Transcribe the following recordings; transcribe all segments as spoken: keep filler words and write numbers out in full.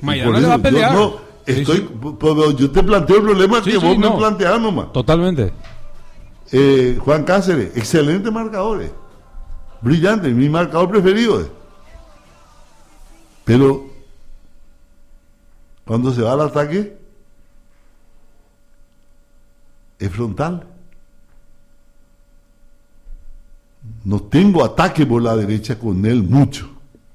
Maidana le va a pelear. Yo, no, estoy, sí, sí. yo te planteo el problema sí, que sí, vos no. me planteás nomás. Totalmente. Eh, Juan Cáceres, excelentes marcadores. Brillante, mi marcador preferido es. Pero cuando se va al ataque es frontal. No tengo ataque por la derecha con él mucho.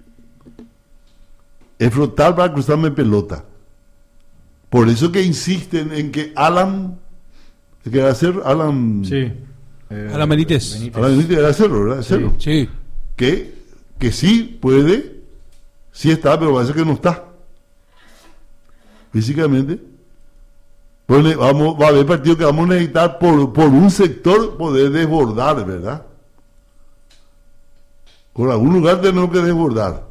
Es frontal para cruzarme pelota. Por eso que insisten en que Alan, que era hacer Alan, sí, eh, Alan Benítez, Benítez. Alan Benítez era hacerlo, ¿verdad? Hacerlo. Sí, sí. Que, que sí puede, sí está, pero parece que no está. Físicamente. Pues vamos, va a haber partidos que vamos a necesitar por, por un sector poder desbordar, ¿verdad? Por algún lugar tenemos que desbordar.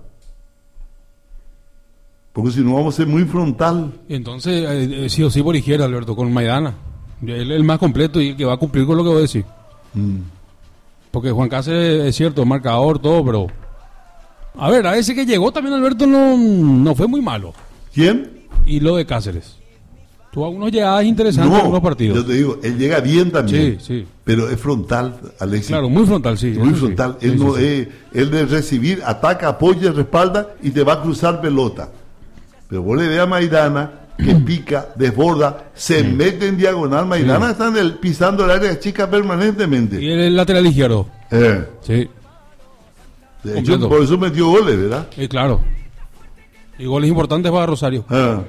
Porque si no vamos a ser muy frontal. Entonces, eh, sí o sí por izquierda, Alberto, con Maidana. Él es el más completo y el que va a cumplir con lo que voy a decir. Mm. Porque Juan Cáceres es cierto, marcador, todo, pero... A ver, a ese que llegó también, Alberto, no, no fue muy malo. ¿Quién? Y lo de Cáceres. Tuvo algunos llegadas interesantes en algunos partidos. Yo te digo, él llega bien también. Sí, sí. Pero es frontal, Alexis. Claro, muy frontal, sí. Muy frontal. Sí. Él, sí, no, sí, sí. Eh, él de recibir, ataca, apoya, respalda y te va a cruzar pelota. Pero vos le ve a Maidana que pica, desborda, se sí. mete en diagonal. Maidana sí. está en el, pisando el área chica permanentemente. Y el lateral izquierdo. Eh. Sí. De hecho, por eso metió goles, ¿verdad? Sí, claro. Y goles importantes para Rosario. Ah.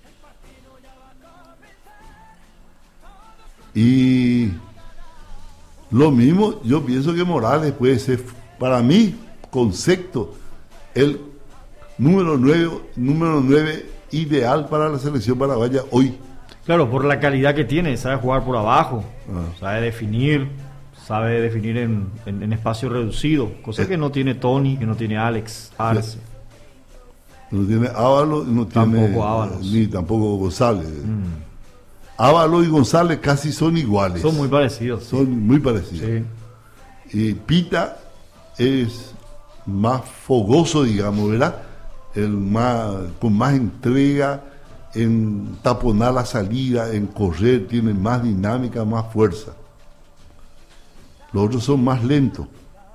Y lo mismo, yo pienso que Morales puede ser, para mí, concepto, el número nueve, número nueve ideal para la selección paraguaya hoy. Claro, por la calidad que tiene, sabe jugar por abajo, ah. sabe definir, sabe definir en, en, en espacio reducido, cosa eh. que no tiene Tony, que no tiene Alex Arce. No tiene Ábalos, no tampoco tiene Ábalos. Ni tampoco González. Mm. Ábalos y González casi son iguales. Son muy parecidos. Son sí. muy parecidos. Sí. Y Pita es más fogoso, digamos, ¿verdad? El más, con más entrega en taponar la salida, en correr, tiene más dinámica, más fuerza. Los otros son más lentos.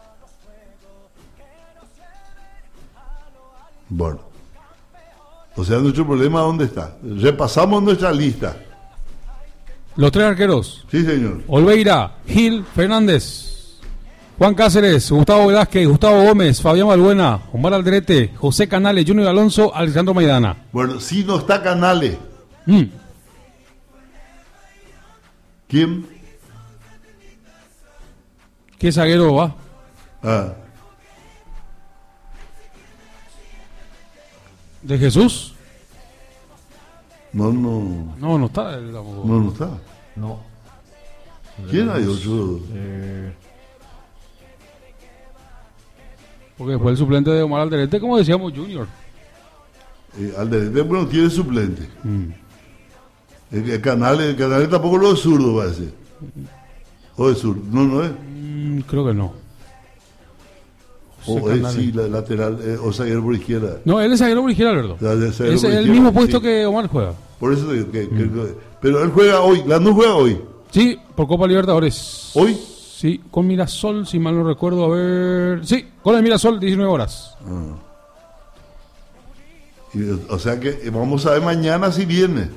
Bueno. O sea, nuestro problema, ¿dónde está? Repasamos nuestra lista. Los tres arqueros. Sí, señor. Olveira, Gil, Fernández, Juan Cáceres, Gustavo Velázquez, Gustavo Gómez, Fabián Balbuena, Omar Alderete, José Canales, Junior Alonso, Alejandro Maidana. Bueno, si no está Canales. Mm. ¿Quién? ¿Qué zaguero va? Ah. ¿De Jesús? No, no. No, no está. Digamos. No, no está. No. ¿Quién hay otro? Eh... Porque fue el suplente de Omar Alderete, como decíamos, Junior. Eh, Alderete, bueno, tiene suplente. Mm. El, el, canal, el canal tampoco lo es zurdo, parece. ¿O es zurdo? No, no es. Mm, creo que no. O es, sí, la lateral, eh, o zaguero por izquierda. No, él es zaguero por izquierda, Alberto. La, es el izquierda, mismo puesto sí. que Omar juega. Por eso digo que, mm. que, que, pero él juega hoy, Lanús juega hoy. Sí, por Copa Libertadores. ¿Hoy? Sí, con Mirasol, si mal no recuerdo, a ver... Sí, con el Mirasol, diecinueve horas. Ah. Y, o sea que vamos a ver mañana si viene.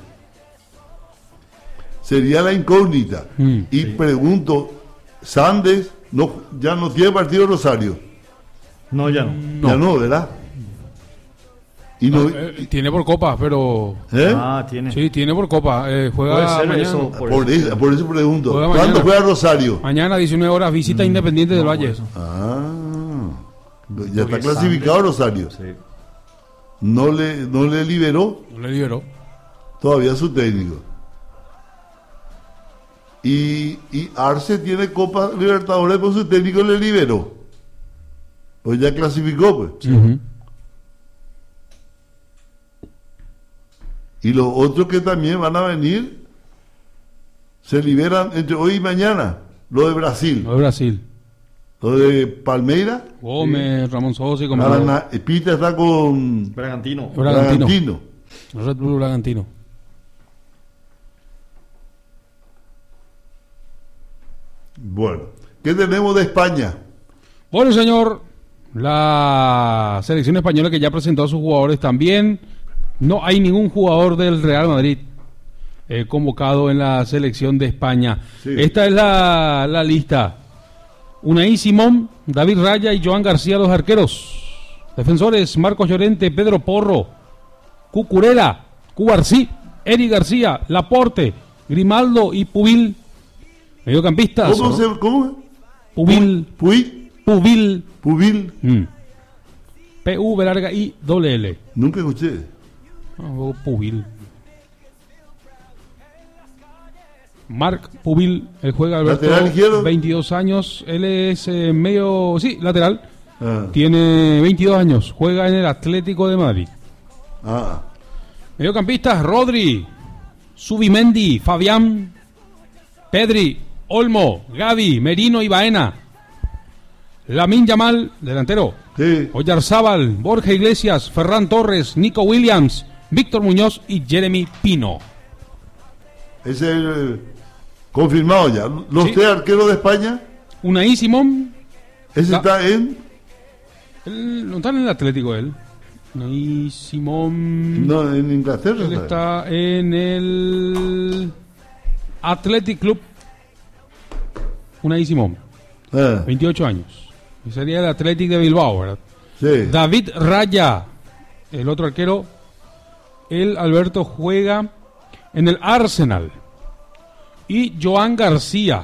Sería la incógnita. Mm, y sí. pregunto, Sandes no, ya no tiene partido Rosario. No, ya no. no. Ya no, ¿verdad? Y no, no, eh, tiene por Copa, pero... ¿Eh? Ah, tiene. Sí, tiene por Copa. Eh, juega mañana. Eso, por, por, eso. Eso, por eso pregunto. Juega ¿Cuándo mañana. Juega Rosario? Mañana, diecinueve horas, visita mm, Independiente del no, Valle. Ah, ya está clasificado Sandes. Rosario. Sí. No le, no le liberó. No le liberó. Todavía su técnico. Y, y Arce tiene Copa Libertadores, pues su técnico le liberó. Pues ya clasificó, pues. Sí. Uh-huh. Y los otros que también van a venir se liberan entre hoy y mañana. Lo de Brasil. Lo de Brasil. Lo de Palmeira. Gómez, sí. Ramón Sosa y como. Pita está con Bragantino. Bragantino. Bragantino. Red Bull Bragantino. Bueno, ¿qué tenemos de España? Bueno, señor, la selección española que ya presentó a sus jugadores también. No hay ningún jugador del Real Madrid eh, convocado en la selección de España. Sí. Esta es la, la lista. Unai Simón, David Raya y Joan García, los arqueros. Defensores, Marcos Llorente, Pedro Porro, Cucurella, Cubarsí, Eric García, Laporte, Grimaldo y Pubil. Mediocampistas. ¿Cómo se cómo? Pubil. Puy. Pubil. Pubil. Mm. P U B larga I doble L. Nunca escuché. Oh, Pubil. Marc Pubil, él juega Alberto, lateral izquierdo, veintidós años, él es eh, medio, sí, lateral. Ah. Tiene veintidós años, juega en el Atlético de Madrid. Ah. Mediocampistas, Rodri, Subimendi, Fabián, Pedri, Olmo, Gavi, Merino y Baena. Lamine Yamal, delantero. Sí. Oyarzábal, Borja Iglesias, Ferran Torres, Nico Williams, Víctor Muñoz y Jeremy Pino. Es el confirmado ya. Los Sí. tres arqueros de España. Unai Simón. Ese La- está en. Él, no está en el Atlético él. Unai Simón. No, en Inglaterra. Él está en el Athletic Club. Unai Simón, Ah, veintiocho años. Y sería el Athletic de Bilbao, ¿verdad? sí. David Raya, el otro arquero. Él, Alberto, juega en el Arsenal. Y Joan García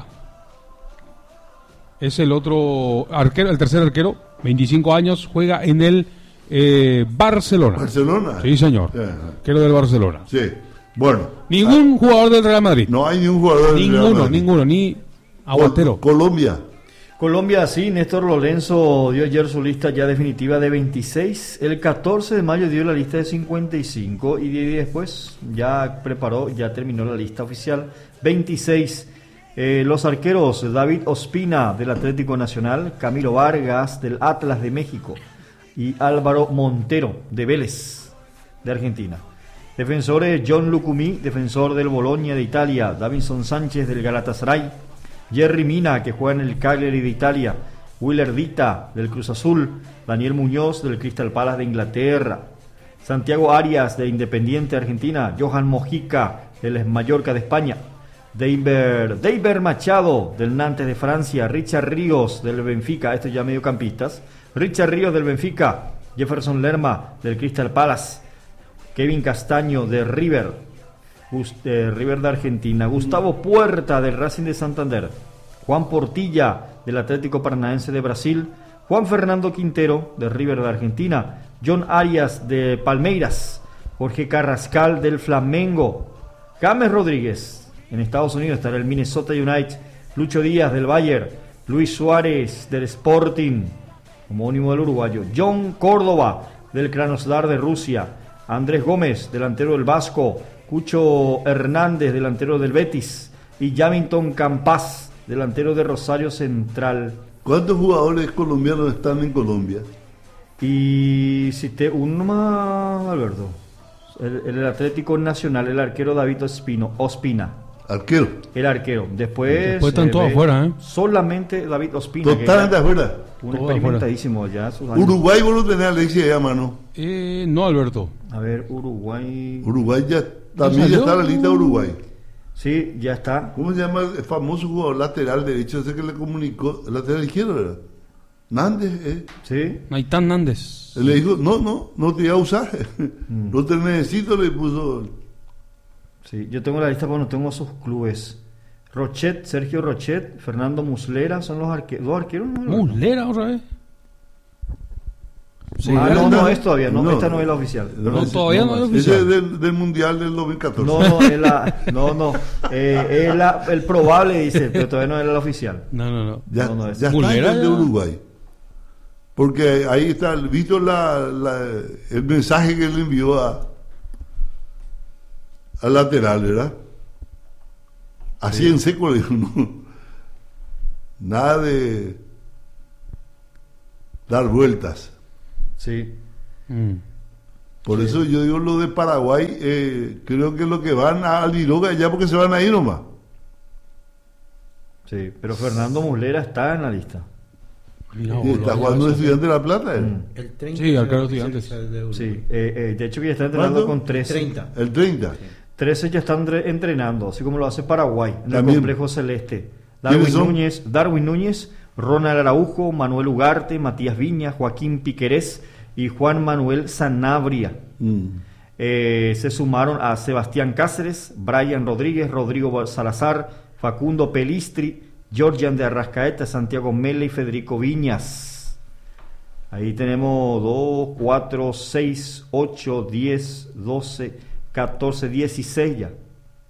es el otro arquero, el tercer arquero, veinticinco años, juega en el eh, Barcelona. Barcelona. Sí, señor. Sí. Arquero del Barcelona. Sí. Bueno. Ningún jugador del Real Madrid. No hay ningún jugador del Real ninguno, Madrid. ninguno, ni aguantero. Col- Colombia. Colombia, sí, Néstor Lorenzo dio ayer su lista ya definitiva de veintiséis. El catorce de mayo dio la lista de cincuenta y cinco y diez días después ya preparó, ya terminó la lista oficial. veintiséis. Eh, los arqueros, David Ospina del Atlético Nacional, Camilo Vargas del Atlas de México y Álvaro Montero de Vélez de Argentina. Defensores, John Lucumí, defensor del Bologna de Italia, Davinson Sánchez del Galatasaray, Jerry Mina, que juega en el Cagliari de Italia, Willer Dita del Cruz Azul, Daniel Muñoz del Crystal Palace de Inglaterra, Santiago Arias de Independiente Argentina, Johan Mojica del Mallorca de España, Deiber, Deiber Machado del Nantes de Francia, Richard Ríos del Benfica, estos ya mediocampistas, Richard Ríos del Benfica, Jefferson Lerma del Crystal Palace, Kevin Castaño de River, Gust- eh, River de Argentina, Gustavo Puerta del Racing de Santander, Juan Portilla del Atlético Paranaense de Brasil, Juan Fernando Quintero de River de Argentina, John Arias de Palmeiras, Jorge Carrascal del Flamengo, James Rodríguez en Estados Unidos estará el Minnesota United, Lucho Díaz del Bayern, Luis Suárez del Sporting, homónimo del uruguayo, John Córdoba del Krasnodar de Rusia, Andrés Gómez, delantero del Vasco, Cucho Hernández, delantero del Betis, y Yamilton Campas, delantero de Rosario Central. ¿Cuántos jugadores colombianos están en Colombia? Y cité uno más, Alberto. El, el Atlético Nacional, el arquero David Ospino, Ospina. Arquero. El arquero. Después, Después están eh, todos ve afuera, ¿eh? Solamente David Ospina. que Totalmente era afuera. Un Todos experimentadísimo ya. Sus años. Uruguay, vos lo tenés, Alexia, ya, mano. Eh, no, Alberto. A ver, Uruguay. Uruguay ya también salió? ya está en la lista de Uruguay. Sí, ya está. ¿Cómo se llama el famoso jugador lateral derecho ese que le comunicó? El lateral izquierdo, ¿verdad? Nández, ¿eh? Sí. Naitán Nández. Él le dijo, no, no, no te voy a usar. Mm. No te necesito, le puso. Sí, yo tengo la lista, pero no tengo sus clubes. Rochet, Sergio Rochet, Fernando Muslera, son los arque dos arqueros. ¿No? Muslera otra vez. Sí, ah, él no, anda- no es todavía, no, no, esta no es la oficial. No, todavía no es Ese oficial. es del, del Mundial del dos mil catorce. No, no, es la, no, no, eh, es la, el probable, dice, pero todavía no es la oficial. No, no, no. Ya, No, no, es ya está Muslera el de ya. Uruguay. Porque ahí está, visto la, la- el mensaje que le envió a al lateral, ¿verdad? Así Sí. en seco le dijo, no. Nada de dar vueltas. Sí. Mm. Por eso yo digo lo de Paraguay, eh, creo que lo que van a Albiroga ya porque se van a ir nomás. Sí, pero Fernando Muslera está en la lista. No, Y está boludo, jugando de ya Estudiante de La Plata, él. Mm. El treinta. Sí, arquero estudiantes. Sí, eh, eh, de hecho que ya está entrenando ¿Cuánto? con trece. treinta. El treinta. trece ya están entre- entrenando, así como lo hace Paraguay, en También. el complejo celeste. Darwin ¿Quiénes son? Núñez, Darwin Núñez, Ronald Araujo, Manuel Ugarte, Matías Viña, Joaquín Piquerés y Juan Manuel Sanabria. Mm. Eh, se sumaron a Sebastián Cáceres, Brian Rodríguez, Rodrigo Salazar, Facundo Pelistri, Georgian de Arrascaeta, Santiago Mele y Federico Viñas. Ahí tenemos dos, cuatro, seis, ocho, diez, doce, catorce, dieciséis ya.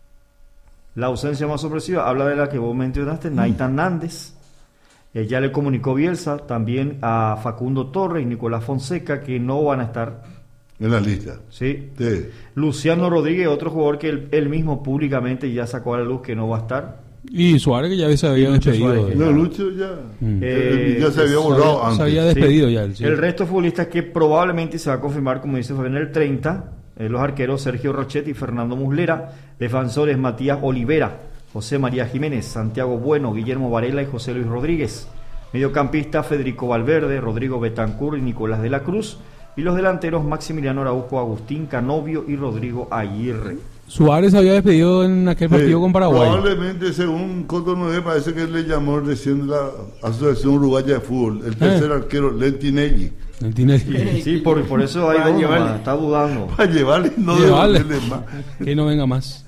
La ausencia más sorpresiva habla de la que vos mencionaste, Naitan Nández. Eh, ya le comunicó Bielsa también a Facundo Torres y Nicolás Fonseca que no van a estar. En la lista. ¿Sí? Sí. Luciano Rodríguez, otro jugador que él, él mismo públicamente ya sacó a la luz que no va a estar. Y Suárez que ya se había Y Lucho despedido. Suárez, de- No, Lucho ya. Mm. Eh, ya se había se borrado se antes. había Sí. despedido ya él, sí. El resto de futbolistas que probablemente se va a confirmar, como dice Fabián, el treinta, eh, los arqueros Sergio Rochetti y Fernando Muslera, defensores Matías Olivera, José María Jiménez, Santiago Bueno, Guillermo Varela y José Luis Rodríguez, mediocampista Federico Valverde, Rodrigo Betancur y Nicolás de la Cruz, y los delanteros Maximiliano Araujo, Agustín Canovio y Rodrigo Aguirre. Suárez había despedido en aquel partido Sí, con Paraguay. Probablemente, según Coto nueve, parece que le llamó recién la Asociación Uruguaya de Fútbol, el tercer arquero, Lentinelli, Él tiene- Sí, por, por eso hay Para dos llevarle. nomás, está dudando. para llevarle y no Llevarle. devolverle más. que no venga más.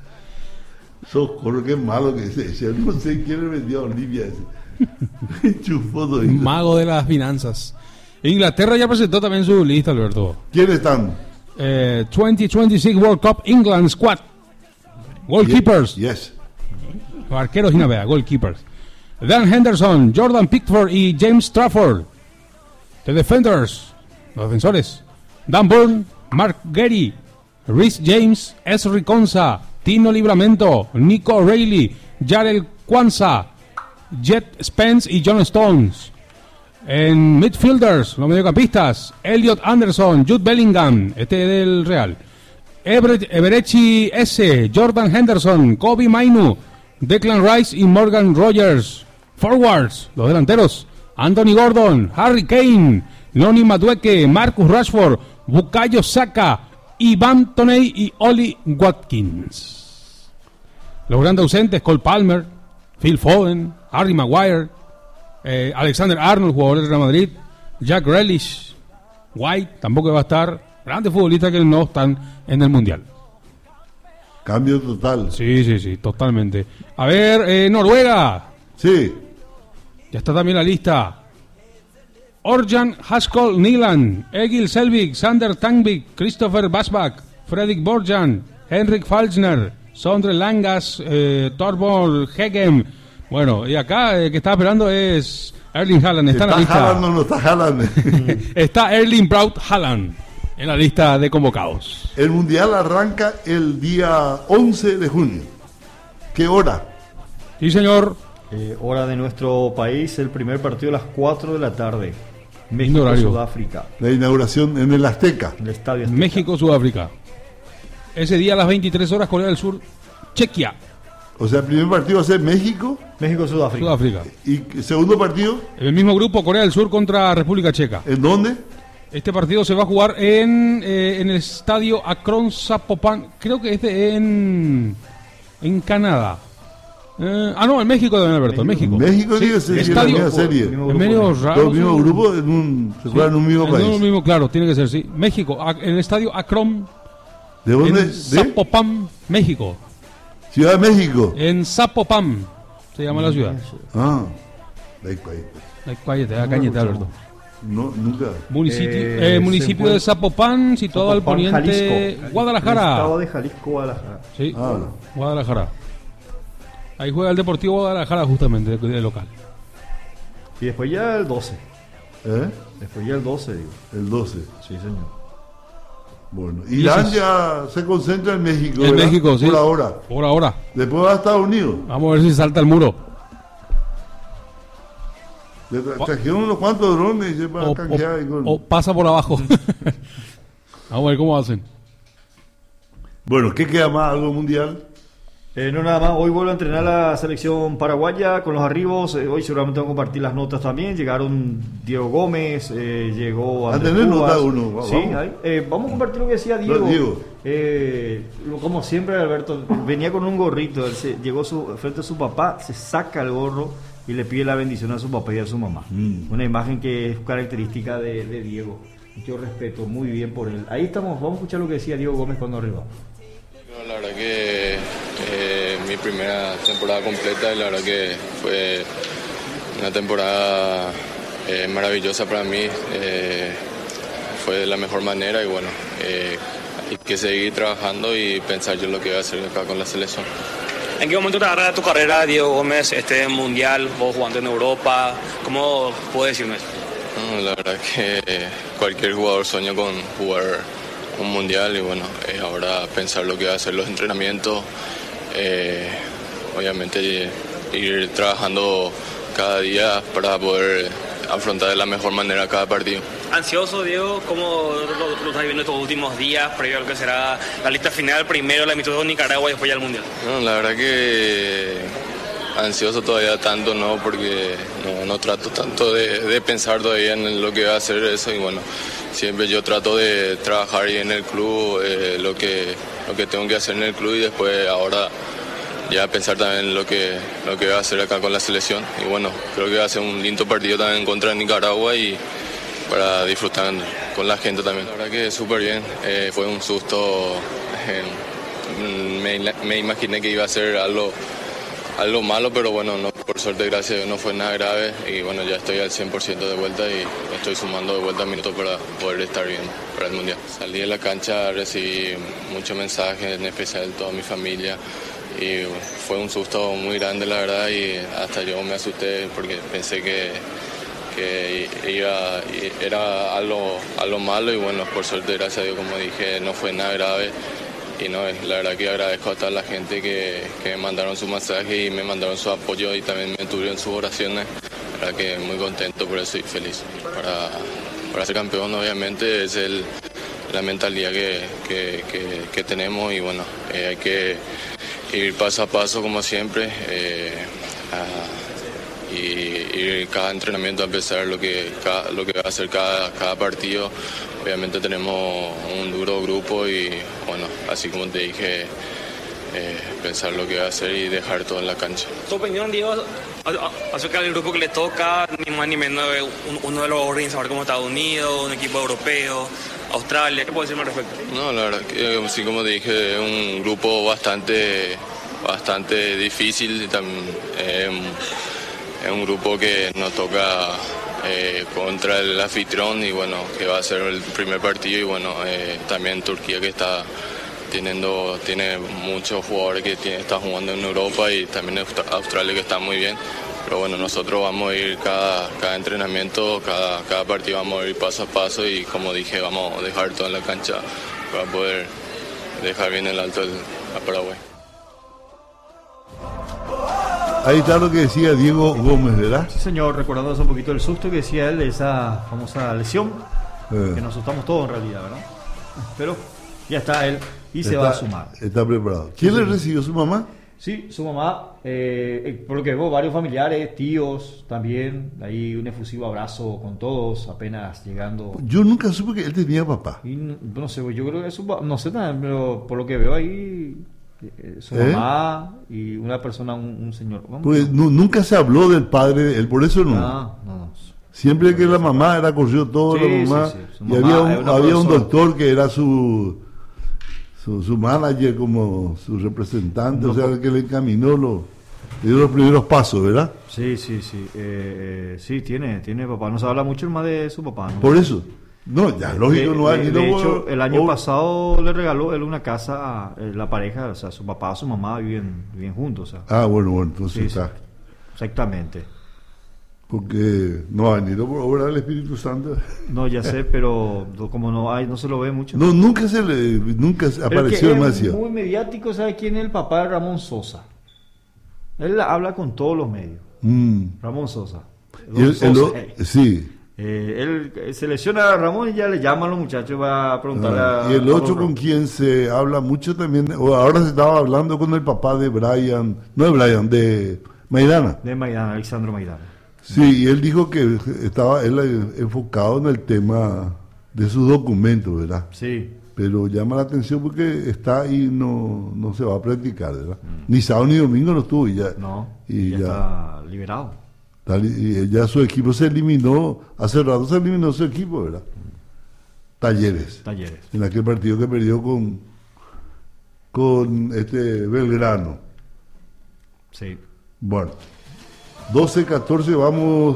Socorro, qué malo que es ese. No sé quién le vendió a Olivia ese. Chufó todo. Mago de las finanzas. Inglaterra ya presentó también su lista, Alberto. ¿Quiénes están? Eh, veinte veintiséis World Cup England Squad. Goalkeepers. Yes. Arqueros y navega, goalkeepers. Dan Henderson, Jordan Pickford y James Trafford. The Defenders, los defensores. Dan Burn, Mark Gehry, Rhys James, Esri Konsa, Tino Livramento, Nico O'Reilly, Jarel Kwanzaa, Jet Spence y John Stones. En midfielders, los mediocampistas, Elliot Anderson, Jude Bellingham, este del Real. Everett, Everechi S, Jordan Henderson, Kobe Mainu, Declan Rice y Morgan Rogers. Forwards, los delanteros, Anthony Gordon, Harry Kane, Noni Madueke, Marcus Rashford, Bukayo Saka, Ivan Toney y Oli Watkins. Los grandes ausentes, Cole Palmer, Phil Foden, Harry Maguire, eh, Alexander Arnold, jugador del Real Madrid, Jack Grealish, White, tampoco va a estar. Grandes futbolistas que no están en el Mundial. Cambio total. Sí, sí, sí, totalmente. A ver, eh, Noruega. Sí. Ya está también la lista. Orjan Haskell Nilan, Egil Selvik, Sander Tangvik, Christopher Basbach, Fredrik Borjan, Henrik Falsner, Sondre Langas, eh, Torbjörn Hegem. Bueno, y acá el que está esperando es Erling Haaland. Está, en la ¿Está lista. Haaland o no está Haaland? Está Erling Braut Haaland en la lista de convocados. El Mundial arranca el día once de junio. ¿Qué hora? Sí, señor. Eh, hora de nuestro país, el primer partido a las cuatro de la tarde. Lindo horario. México-Sudáfrica. La inauguración en el Azteca. El estadio Azteca. México-Sudáfrica. Ese día a las veintitrés horas, Corea del Sur, Chequia, O sea, el primer partido va a ser México México-Sudáfrica. Sudáfrica. y segundo partido, En el mismo grupo, Corea del Sur contra República Checa. ¿en dónde? Este partido se va a jugar en, eh, en el estadio Akron Zapopan, creo que este en, en Canadá. Eh, ah, no, en México también, Alberto, en México. México Sí, tiene que ser la estadio- misma serie. mismo En medio raro. Todo el mismo sí. grupo en un, se Sí, juega en un mismo en país. un mismo, claro, tiene que ser, sí. México, a- en el estadio Akron, ¿De dónde? en ¿De? Zapopan, México. Ciudad de México. En Zapopan se llama la ciudad. Ah, ahí, ahí. Ay, cállate, ah, cállate, Alberto. No, nunca. Municipio, Eh, eh, municipio se de Zapopan, situado al Zapopan, poniente, Jalisco. Guadalajara. Estado de Jalisco, Guadalajara. Sí, Ah. Guadalajara. Ahí juega el Deportivo Guadalajara justamente, de, de local. Y después ya el doce. ¿Eh? Después ya el doce, digo. El doce. Sí, señor. Bueno, Irán Dices- ya se concentra en México. En ¿verdad? México, sí. Por ahora. Por ahora. Después va a Estados Unidos. Vamos a ver si salta el muro. Le tra- trajeron unos cuantos drones eh, para O, canjear. ahí con- o- o pasa por abajo. Vamos a ver cómo hacen. Bueno, ¿qué queda más? ¿Algo mundial? Eh, no nada más, hoy vuelve a entrenar la selección paraguaya con los arribos, eh, hoy seguramente vamos a compartir las notas también, llegaron Diego Gómez, eh, llegó A Andrés tener Cubas. nota uno, vamos. Sí, ahí, eh, vamos a compartir lo que decía Diego. No, Diego. Eh, lo- como siempre Alberto, venía con un gorrito, él se, llegó su, frente a su papá, se saca el gorro y le pide la bendición a su papá y a su mamá. Mm. Una imagen que es característica de, de Diego, yo respeto muy bien por él. Ahí estamos, vamos a escuchar lo que decía Diego Gómez cuando arribó. No, la verdad que eh, mi primera temporada completa, la verdad que fue una temporada eh, maravillosa para mí, eh, fue de la mejor manera y bueno, eh, hay que seguir trabajando y pensar yo lo que voy a hacer acá con la selección. ¿En qué momento te agarra tu carrera, Diego Gómez, este mundial, vos jugando en Europa? ¿Cómo puedes decirme eso? No, la verdad que eh, cualquier jugador sueña con jugar un mundial y bueno, eh, ahora pensar lo que va a hacer los entrenamientos, eh, obviamente eh, ir trabajando cada día para poder afrontar de la mejor manera cada partido. Ansioso, Diego, ¿cómo lo, lo estás viviendo estos últimos días, previo a lo que será la lista final, primero la amistosa con Nicaragua y después ya el mundial? No, la verdad que ansioso todavía tanto no, porque no, no trato tanto de, de pensar todavía en lo que va a hacer eso y bueno, siempre yo trato de trabajar ahí en el club, eh, lo que lo que tengo que hacer en el club y después ahora ya pensar también en lo que lo que va a hacer acá con la selección y bueno, creo que va a ser un lindo partido también contra Nicaragua y para disfrutar con la gente también. La verdad que súper bien, eh, fue un susto, eh, me, me imaginé que iba a ser algo algo malo, pero bueno, no, por suerte, gracias a Dios, no fue nada grave y bueno, ya estoy al cien por ciento de vuelta y estoy sumando de vuelta minutos para poder estar bien para el Mundial. Salí de la cancha, recibí muchos mensajes, en especial de toda mi familia y fue un susto muy grande, la verdad, y hasta yo me asusté porque pensé que, que iba, era algo, algo malo y bueno, por suerte, gracias a Dios, como dije, no fue nada grave. Y no, la verdad que agradezco a toda la gente que, que me mandaron su mensaje y me mandaron su apoyo y también me tuvieron sus oraciones. La verdad que muy contento por eso y feliz. Para, para ser campeón obviamente es el, la mentalidad que, que, que, que tenemos y bueno, eh, hay que ir paso a paso como siempre. Eh, a, y ir cada entrenamiento a empezar lo que, cada, lo que va a hacer cada, cada partido. Obviamente tenemos un duro grupo y bueno, así como te dije, eh, pensar lo que va a hacer y dejar todo en la cancha. Tu opinión, Diego, acerca del grupo que le toca, ni más ni menos uno de los organizadores como Estados Unidos, un equipo europeo, Australia, ¿qué puedes decirme al respecto? No, la verdad que así como te dije, es un grupo bastante, bastante difícil y también eh, es un grupo que nos toca eh, contra el anfitrión y bueno, que va a ser el primer partido y bueno, eh, también Turquía que está teniendo, tiene muchos jugadores que tiene, está jugando en Europa y también Australia que está muy bien, pero bueno, nosotros vamos a ir cada, cada entrenamiento, cada, cada partido vamos a ir paso a paso y como dije, vamos a dejar todo en la cancha para poder dejar bien el alto el, a Paraguay. Ahí está lo que decía Diego Gómez, ¿verdad? Sí, señor, recordándonos un poquito el susto que decía él de esa famosa lesión, Eh. que nos asustamos todos en realidad, ¿verdad? Pero ya está él y se Está- va a sumar. Está preparado. ¿Quién le recibió? ¿Su mamá? Sí, su mamá, eh, eh, por lo que veo, varios familiares, tíos también, ahí un efusivo abrazo con todos, apenas llegando. Yo nunca supe que él tenía papá. Y no, no sé, yo creo que su pa- no sé también, pero por lo que veo ahí, eh, su ¿Eh? mamá y una persona, un, un señor. ¿Cómo? Porque nu- nunca se habló del padre de él, por eso no. Ah, no, no. Siempre que la mamá era corrió todo, Sí, la mamá. sí, sí. Su Y mamá había es un, una había un persona- doctor que era su, su su manager, como su representante, No, o sea, por- el que le encaminó, lo, le dio los primeros pasos, ¿verdad? Sí, sí, sí. Eh, eh, sí, tiene, tiene papá. No se habla mucho más de su papá, ¿no? Por eso. No, ya, lógico, de, no hay. de- no, de hecho, el año o- pasado le regaló él una casa a eh, la pareja, o sea, su papá, su mamá viven, viven juntos, o sea. Ah, bueno, bueno, entonces Sí, está. sí. Exactamente. Porque no ha venido por obra del Espíritu Santo. No, ya sé, pero no- como no hay, no se lo ve mucho. No, nunca se le, nunca se El que apareció es demasiado. muy mediático, ¿sabe quién es el papá de Ramón Sosa? Él habla con todos los medios. Mm. Ramón Sosa. Y el- el Sosa, o- eh. sí. Eh, él se lesiona a Ramón y ya le llaman a los muchachos, va a preguntarle Ah, a... y el a otro los- con quien se habla mucho también, o ahora se estaba hablando con el papá de Brian, no de Brian, de Maidana. De Maidana, Alexandro Maidana. Sí, y él dijo que estaba él eh, enfocado en el tema de sus documentos, ¿verdad? Sí. Pero llama la atención porque está y no, no se va a practicar, ¿verdad? Ni sábado ni domingo no estuvo y ya, No, y ya, ya, está liberado. tal- y ya su equipo se eliminó, hace rato se eliminó su equipo, ¿verdad? Talleres, Talleres. en aquel partido que perdió con, con este Belgrano. Sí. Bueno, doce catorce vamos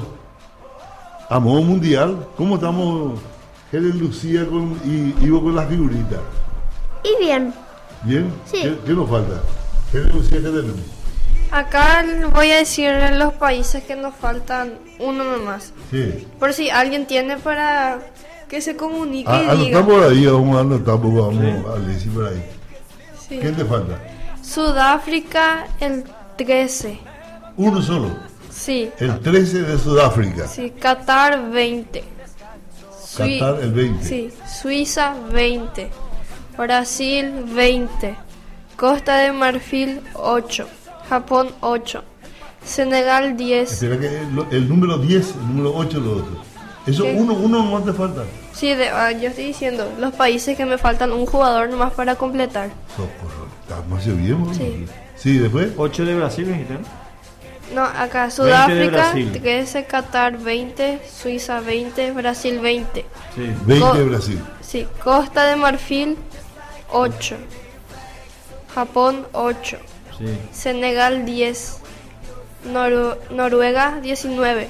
a modo mundial. ¿Cómo estamos, Helen Lucía con, y Ivo con las figuritas? Y bien, ¿Bien? Sí. ¿Qué, qué nos falta? Helen Lucía, ¿qué tenemos? acá voy a decir los países que nos faltan uno nomás. Sí. Por si alguien tiene para que se comunique Ah, y diga. anotamos por ahí, vamos a anotar, porque vamos a decir por ahí. Sí. ¿Qué te falta? Sudáfrica el trece. Uno solo. Sí, El trece de Sudáfrica. sí, Qatar veinte. Sui- Qatar el veinte. Sí, Suiza veinte. Brasil veinte. Costa de Marfil ocho. Japón ocho. Senegal diez. Espera que el, el número diez, el número ocho lo otro. Eso ¿Qué? uno, uno no te falta. Sí, de- ah, yo estoy diciendo los países que me faltan un jugador nomás para completar. Socorro, estamos bien, ¿no? Sí. Sí, después. ocho de Brasil, ¿me dijiste? No, acá de Sudáfrica Brasil. trece, Qatar veinte, Suiza veinte, Brasil veinte. Sí. veinte Co- de Brasil. Sí, Costa de Marfil ocho. Japón ocho. Sí. Senegal diez. Noru- Noruega diecinueve.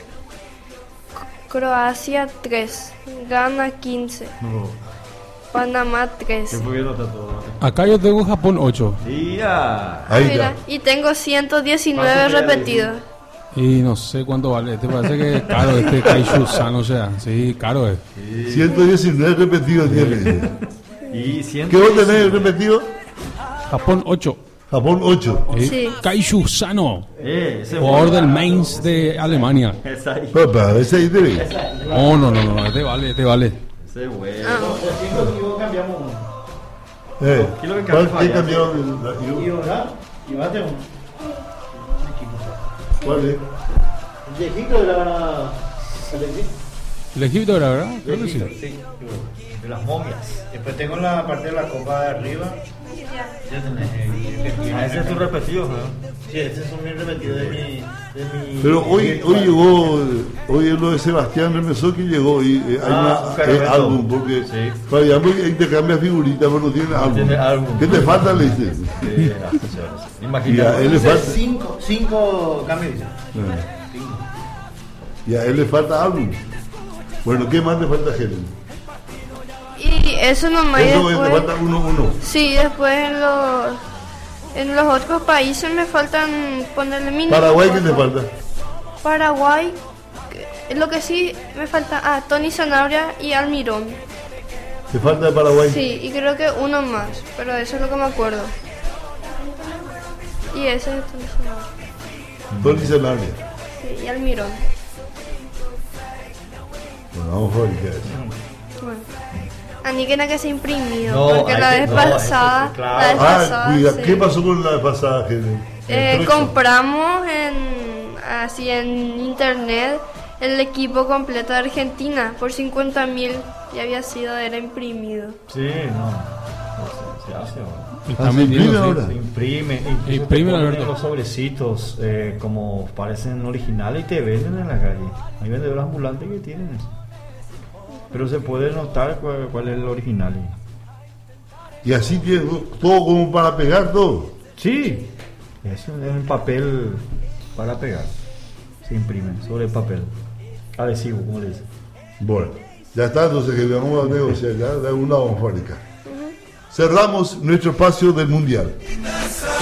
C- Croacia tres. Ghana quince. No. Panamá ¿Qué tres. fue que nota todo? Acá yo tengo Japón ocho. Mira. Ahí Mira, está. y tengo ciento diecinueve ¿Cuánto queda, repetidos. Y no sé cuánto vale. Este parece que es caro este Kaishu San, o sea, sí, caro es. ciento diecinueve repetidos tiene. Y ciento ¿Qué vos tenés repetido? Japón ocho. Japón ocho. Eh, Sí. Kaishu Sano, Eh, ese jugador bueno. del Mainz de Alemania. Ese ahí. Papá, ese ahí te ve. Oh, no, no, no, este vale, este vale. Ese bueno. Ah. cambiamos uno. Eh, ¿Qué es lo que ¿cuál- cambia? ¿Qué cambiaron? La- Y yo- ahora, y va a tener un ¿Cuál es? de Egipto de la El Egipto era, ¿verdad? Creo que sí. sí, de las momias. Después tengo la parte de la copa de arriba. Ya tenés. eh, que- Ah, ese es tu repetido, ¿no? Sí, ese es un bien repetido de mi. De mi Pero hoy, de mi- hoy llegó, hoy es lo de Sebastián Remesó que llegó y eh, hay Ah, un una, caramelo. eh, álbum, porque Sí. Fabián porque intercambia figuritas, pero no tiene álbum. tiene álbum. ¿Qué te falta, le dice? Sí, ah, chévere. Y a Imagínate. él le Dice falta, cinco, cinco cambios. Dice. eh, Cinco. y a él le falta álbum. Bueno, ¿qué más te falta, Helen? Y eso nomás. y Eso es, te después, falta uno, uno. sí, después en los, en los otros países me faltan ponerle mínimo. Paraguay, ¿qué te falta? Paraguay, que- lo que sí me falta, ah, Tony Sanabria y Almirón. ¿Te falta de Paraguay? Sí, y creo que uno más, pero eso es lo que me acuerdo. Y ese es Tony Sanabria. Tony Sanabria. Sí, y Almirón. Bueno, vamos a fabricar eso. Bueno. A mí que nada que se imprimió, No, porque hay la que- vez no, pasada, eso sí, claro. la vez Ah, pasada, cuida, sí. ¿qué pasó con la vez pasada, Helen? Eh, El trocho. compramos en así en internet el equipo completo de Argentina por cincuenta mil y había sido, era imprimido. Sí, no. Se, se hace ahora. Está Ah, ¿se vendiendo, imprime sí. ahora? Se imprime. Incluso te Imprime, ponen Alberto. los sobrecitos eh, como parecen originales y te venden en la calle. Hay vendedores ambulantes que tienen eso. Pero se puede notar cuál, cuál es el original. Y así tiene todo como para pegar todo. Sí, eso es un papel para pegar. Se imprime sobre papel. Adhesivo, como le dicen. Bueno, ya está, entonces que vamos a negociar, ya de alguna vamos a fabricar. Cerramos nuestro espacio del Mundial.